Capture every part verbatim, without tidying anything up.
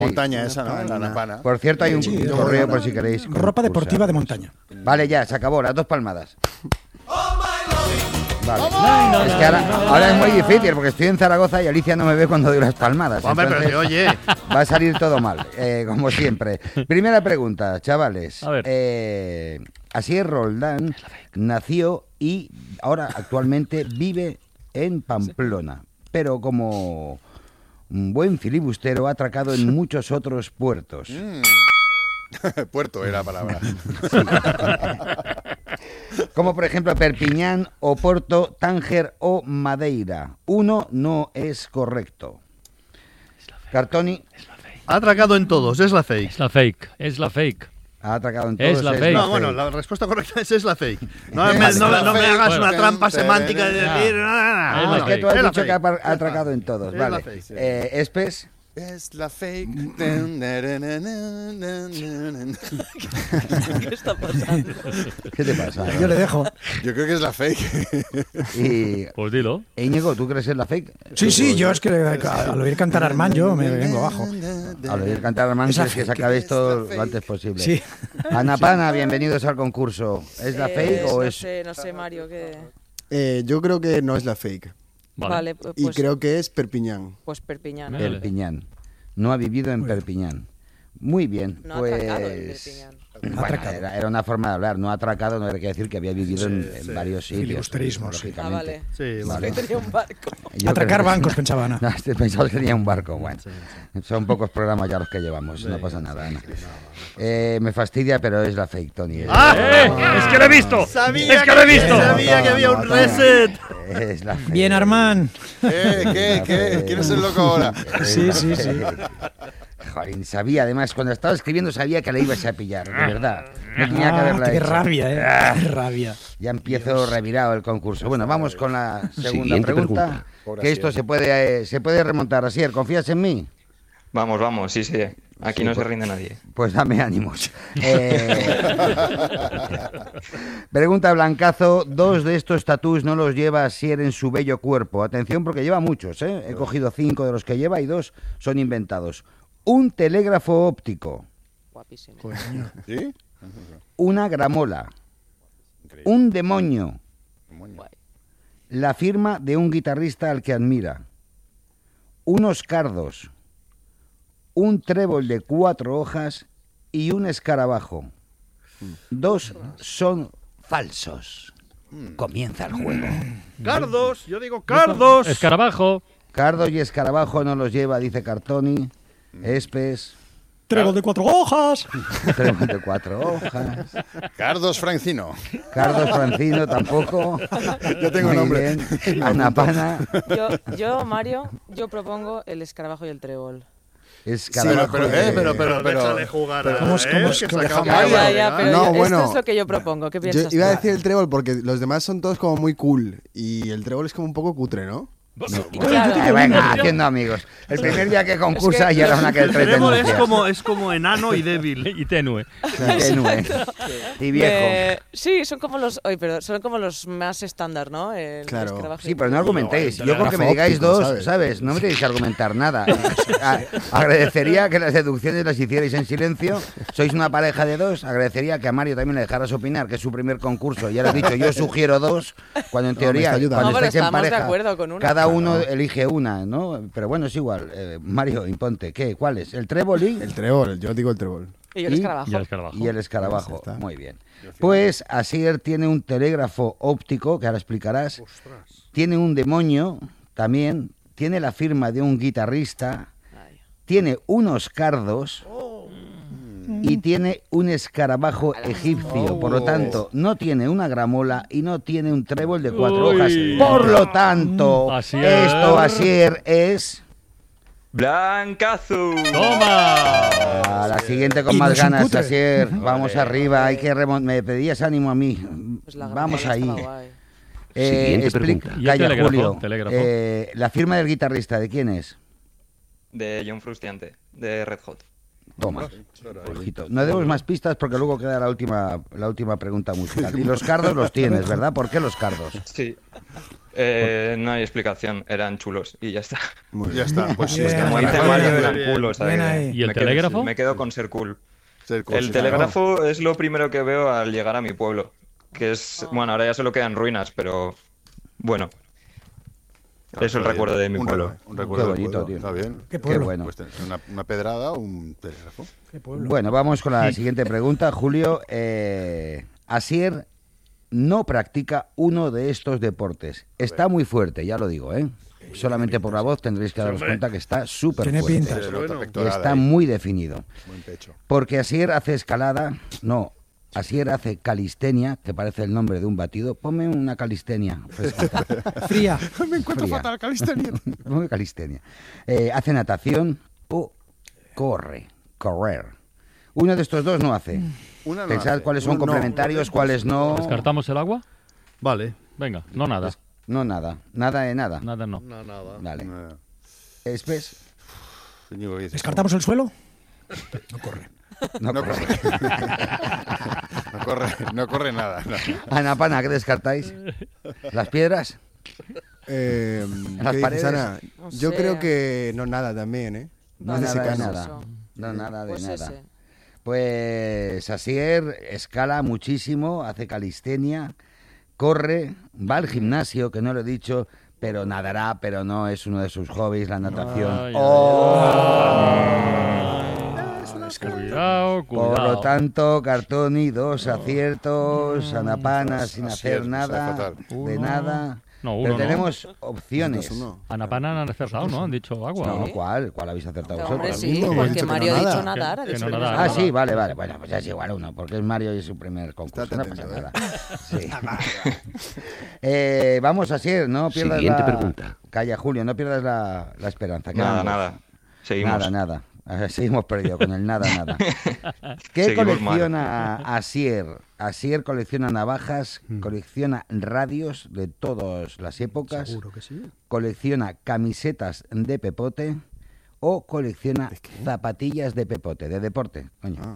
Montaña esa, ¿no? La napana. Por cierto, hay un Sí, correo ropa, por si queréis. ropa deportiva de montaña. Vale, ya, se acabó, las dos palmadas. Vale. No, no, Es no, que ahora, no, no, ahora no, es muy no. difícil porque estoy en Zaragoza y Alicia no me ve cuando doy las palmadas. Hombre, pero Entonces, que, oye. va a salir todo mal, eh, como siempre. Primera pregunta, chavales. A ver. Eh, Asier Roldán nació y ahora actualmente vive en Pamplona, pero como un buen filibustero ha atracado en muchos otros puertos. Mm. Puerto era la palabra. Como por ejemplo Perpiñán, Oporto, Tánger o Madeira. Uno no es correcto. Cartoni Ha atracado en todos, es la fake. Es la fake, es la fake. ha atracado en todos. Es la fake. No, bueno, la respuesta correcta es, es la fake. No, Es me, la no, no me fake. hagas Bueno. una trampa semántica de Ya. decir... No, no, no, Es no, la Es que tú has es la dicho que ha, fake. ha atracado en todos. Es la Vale. fake, sí. Eh, Espes. Es la fake. ¿Qué está pasando? ¿Qué te pasa? Yo le dejo. Yo creo que es la fake. Y Pues dilo. Íñigo, ¿tú crees en la fake? Sí, sí, yo es que al oír cantar a Armand yo me vengo abajo. Al oír cantar a Armand, Es la quieres que se fake. acabe Es esto la lo antes posible. Sí. Ana Pana, bienvenidos al concurso. ¿Es la Eh, fake o no es...? sé, no sé, Mario, que... Eh, yo creo que no es la fake. Vale. Vale, pues, Y creo que es Perpiñán. pues Perpiñán. Vale. Perpiñán. No ha vivido en Perpiñán. Muy bien, No ha pues... atracado en Perpiñán. Bueno, Atracado. era, era una forma de hablar, no ha atracado, no quiere decir que había vivido en, en varios sitios. Filibusterismo, sí. Ah, vale. Sí, Vale. Tenía un barco. Yo Atracar creo que bancos, sí. pensaba Ana. No, este pensaba que tenía un barco, bueno. Son pocos programas ya los que llevamos, no pasa nada, Ana. Eh, me fastidia, pero es la fake, Tony. ¡Ah! ¡Eh! ¡Es que lo he visto! Sabía ¡Es que lo he visto! Sabía que había un reset. Es la fake. Bien, Armand. ¿Qué? ¿Qué? ¿Qué? ¿Quién es el loco ahora? Sí, sí, sí. Joder, sabía, además, cuando estaba escribiendo sabía que la ibas a pillar, de verdad. No tenía que Ah, haberla qué hecho. rabia, eh. Qué rabia. Ya empiezo revirado el concurso. Bueno, vamos con la segunda Siguiente pregunta. pregunta. Por Que así esto es. se puede, eh, se puede remontar. Asier, ¿confías en mí? Vamos, vamos, sí, sí. Aquí Sí, no se pues- rinde nadie. Pues dame ánimos. Eh, Pregunta Blancazo. Dos de estos tatús no los lleva Asier en su bello cuerpo. Atención porque lleva muchos, ¿eh? He cogido cinco de los que lleva y dos son inventados. Un telégrafo óptico. Guapísimo. ¿Sí? Una gramola. Increíble. Un demonio. Guay. La firma de un guitarrista al que admira. Unos cardos. Un trébol de cuatro hojas y un escarabajo. Dos son falsos. Comienza el juego. Cardos, yo digo Cardos. Escarabajo. Cardos y escarabajo no los lleva, dice Cartoni. Espes. Trébol de cuatro hojas. Trébol de cuatro hojas. Cardos Francino. Cardos Francino tampoco. Yo tengo Muy nombre. bien. Ana Pana. Yo, yo, Mario, yo propongo el escarabajo y el trébol. Escarabajo. pero, eh, pero, pero, pero- Déjale jugar pero- a ¿Cómo es- él, cómo es- que cómo- se acaba déjame- de Ya, llevar, ya, pero No, yo- bueno. esto es lo que yo propongo. ¿Qué Yo piensas iba a tú? decir el trébol porque los demás son todos como muy cool. Y el trébol es como un poco cutre, ¿no? Claro. Eh, venga, haciendo amigos. El primer día que concursa ya era una que el tres Trébol es denuncias. como, es como enano y débil. Y tenue. Tenue. Y viejo. Eh, sí, son como los, oye, pero son como los más estándar, ¿no? El Claro. escarabajo y Sí, el pero no trébol. argumentéis. No, Yo con que me digáis óptico, dos, ¿sabes? ¿sabes? No me tenéis que argumentar nada. A- agradecería que las deducciones las hicierais en silencio. Sois una pareja de dos. Agradecería que a Mario también le dejaras opinar, que es su primer concurso. Ya lo he dicho, yo sugiero dos, cuando en No, me teoría, está ayudando. cuando No, pero estáis en estamos de pareja, acuerdo con una. cada uno elige una, ¿no? Pero bueno, es igual. Eh, Mario, imponte. ¿Qué? ¿Cuál es? ¿El trébol y...? El trébol, yo digo el trébol. Y yo el y- escarabajo. Y el escarabajo. Y el escarabajo, Pues ya está. muy bien. Pues Asier tiene un telégrafo óptico, que ahora explicarás. Tiene un demonio, también. Tiene la firma de un guitarrista. Ay. Tiene unos cardos. Y tiene un escarabajo egipcio. Por lo tanto, no tiene una gramola y no tiene un trébol de cuatro Uy. hojas. Por lo tanto, Asier. esto, Asier, es... ¡Blancazo! ¡Toma! A la siguiente con Y más no sin ganas, cutre. Asier. Vamos arriba, hay que remon- me pedías ánimo a mí. Pues la Vamos gramola ahí. estaba guay. Eh, Siguiente explica- pregunta. Y el Calla, telégrafo, Julio. telégrafo. Eh, la firma del guitarrista, ¿de quién es? De John Frusciante, de Red Hot. Toma. Ojito. No demos más pistas porque luego queda la última, la última pregunta musical. Y los cardos los tienes, ¿verdad? ¿Por qué los cardos? Sí. Eh, no hay explicación, eran chulos y ya está. Muy Ya está, pues sí, Bien. está Como muy dice bien. Mario, bien, eran bien. cool, o sea Bien que ahí. ¿Y el me quedo- telégrafo? me quedo con ser cool. Ser cool, El sí, telégrafo es lo primero que veo al llegar a mi pueblo, que es, bueno, ahora ya solo quedan ruinas, pero bueno, claro. es el Está bien. recuerdo de mi Un pueblo. re- Un recuerdo Qué del bonito, pueblo. tío. Está bien. Qué Qué pueblo. bueno. Pues tener una, una pedrada o un telégrafo. Qué pueblo. Bueno, vamos con la siguiente pregunta, Julio. Eh, Asier no practica uno de estos deportes. Está muy fuerte, ya lo digo, ¿eh? Solamente por la voz tendréis que daros cuenta que está súper Tiene fuerte. pinta. Se nota bueno. pectoral Está ahí. muy definido. Buen pecho. Porque Asier hace escalada, no, Asier hace calistenia, que parece el nombre de un batido. Ponme una calistenia fresquita. Fría. Me encuentro Fría. fatal, calistenia. Ponme calistenia. Eh, hace natación o corre, correr. Uno de estos dos no hace. Una no Pensad hace. cuáles son Uno no. complementarios, cuáles no. ¿Descartamos el agua? Vale. Venga, no nada. No, nada. Nada de nada. Nada no. No, nada. Vale. No. Espes, Íñigo, ¿qué dices? ¿Descartamos el suelo? No corre. no, No corre. corre. No corre, no corre nada. no. Ana Pana, ¿qué descartáis? ¿Las piedras? Eh, las ¿Qué dices, paredes? Ana? No Yo sé. creo que no nada también, ¿eh? No, Hace nada de secano. nada. Eso. No, nada de Pues nada. ese. Pues Asier escala muchísimo, hace calistenia, corre, va al gimnasio, que no lo he dicho, pero nadará, pero no es uno de sus hobbies, la natación. Ay, ay, ¡Oh! Cuidado, cuidado. Por lo tanto, Cartoni, dos aciertos, Anapana sin Asier, hacer está nada, fatal. de Uno. nada. No, Pero uno no. tenemos opciones. Dos, uno. Anapana han acertado, ¿no? Han dicho agua, No, ¿no? ¿cuál? ¿Cuál habéis acertado No, vosotros? hombre, sí, mismo, hemos porque dicho que Mario no ha dicho nada. nadar. ha Que dicho no que nadar. Ah, nadar. sí, vale, vale. Bueno, pues ya es igual uno, porque es Mario y es su primer concurso. Estate No atento, pasa ¿eh? nada. Sí. Eh, vamos, Asier, no pierdas Siguiente la... pregunta. Calla, Julio, no pierdas la, la esperanza. Nada, quedan dos. nada. Seguimos. Nada, nada. Ah, seguimos perdido con el nada, nada. ¿Qué Seguimos colecciona Asier? Asier colecciona navajas, Mm. colecciona radios de todas las épocas, Seguro que sí. colecciona camisetas de pepote o colecciona zapatillas de pepote, de deporte. Coño. Ah.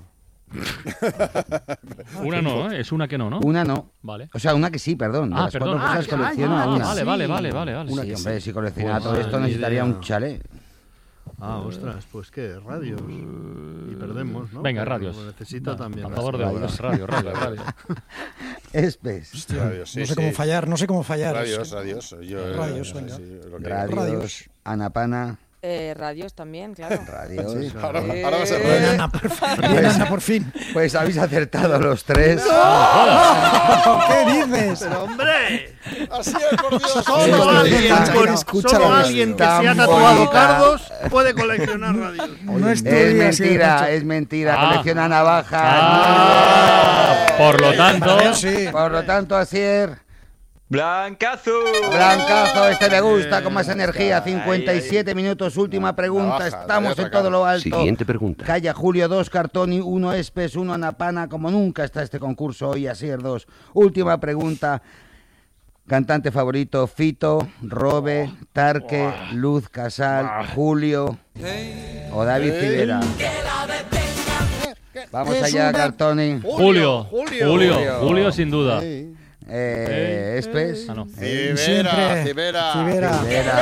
Una no, ¿eh? Es una que no, ¿no? Una no. Vale. O sea, una que sí, perdón. De Ah, las perdón. cuatro cosas Ah, colecciona ah, una. Vale, vale, vale, vale, vale. Sí, que hombre, sí. si colecciona Pues, todo esto ni necesitaría idea. un chalet. Ah, ostras, pues qué, radios. Y perdemos, ¿no? Venga, Pero radios. lo necesita Va, también. A favor de Radios. radio, radio, radio. Espes. Radios, sí, no sé sí. cómo fallar, no sé cómo fallar. Radios, radios. Yo, Radios, sí, venga. sí, lo que- Radios. Radios. Anapana. Eh, radios también, claro. Radios. Ahora, Eh, ahora va a ser Bien, radio. Ana, por fin. Bien, Ana, por fin. Pues habéis acertado los tres. ¿Qué dices? Pero hombre, Así es, por Dios. solo Escucha, alguien, escucha, con- escucha solo la alguien que radio. se ha Tan tatuado bonita. cardos puede coleccionar radios. No Es estudias, sí, mentira, macho. es mentira. Ah. Colecciona navajas. Ah, por lo tanto, Yo sí. Por lo tanto, Asier, ¡Blancazo! blancazo, este me gusta con más energía. cincuenta y siete minutos, última pregunta. Navaja, Estamos te voy a en todo lo alto. Siguiente pregunta. Calla Julio, dos Cartoni, uno Espes, uno Anapana. Como nunca está este concurso hoy, Asier dos. Última pregunta. Cantante favorito, Fito, Robe, Tarque, Luz Casal, Julio o David Civera. Vamos allá, Cartoni. Julio, Julio. Julio, Julio, sin duda. Sí. Eh, Espes. Ah, no. Cibera, Siempre. Cibera. Cibera.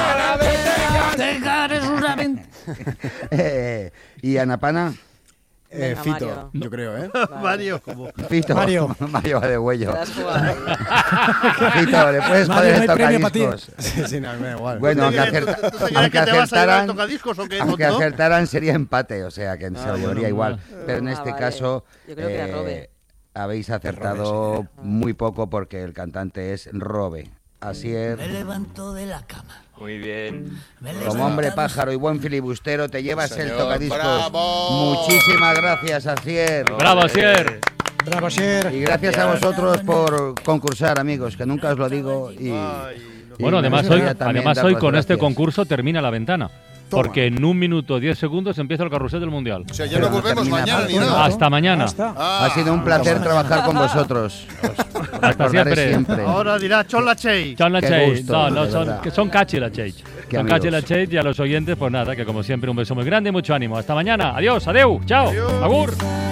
Eh, y Anapana. Eh, Venga, Fito, Mario. yo creo, ¿eh? Mario, como. Fito. Mario. Mario va de huello. Te das jugado. Fito, le puedes Mario, joder no el hay premio para ti. tocadiscos. Sí, sí, no, me da igual. Bueno, aunque, ¿Tú te acerta- crees- tú te crees aunque que te vas a llevar acertaran, tocadiscos o qué, aunque tonto? acertaran sería empate, o sea que se lo bueno, llevaría igual. Pero en Ah, este vale. caso Yo creo que era Robe. habéis acertado muy poco porque el cantante es Robe. Asier, Muy bien. como hombre pájaro y buen filibustero, te llevas el Señor, tocadiscos. bravo. Muchísimas gracias, Asier. Bravo, Asier. Bravo, Asier. Y gracias a vosotros por concursar, amigos, que nunca os lo digo. Y, Ay, no. y Bueno, me además hoy, gustaría también además dar hoy las con este gracias. concurso termina la ventana. Porque en un minuto diez segundos empieza el carrusel del Mundial. O sea, ya Pero no no volvemos termina mañana ni mal. nada. Hasta mañana. Ya está. Ah, Ha sido un placer trabajar con vosotros. Os recordaré siempre. siempre. Ahora dirá Chola Chey. Son la Qué Chase. gusto, No, no, de son, verdad. que son Cachi la Chase. Qué Son Cachi amigos. la Chase y a los oyentes, pues nada, que como siempre un beso muy grande y mucho ánimo. Hasta mañana. Adiós, adeu, chao, agur.